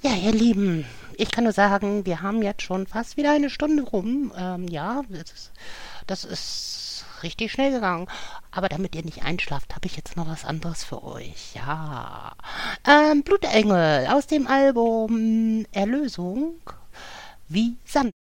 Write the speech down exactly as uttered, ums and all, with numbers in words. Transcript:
Ja, ihr Lieben, ich kann nur sagen, wir haben jetzt schon fast wieder eine Stunde rum. Ähm, ja, das ist, das ist richtig schnell gegangen. Aber damit ihr nicht einschlaft, habe ich jetzt noch was anderes für euch. Ja. Ähm, Blutengel aus dem Album Erlösung wie Sand.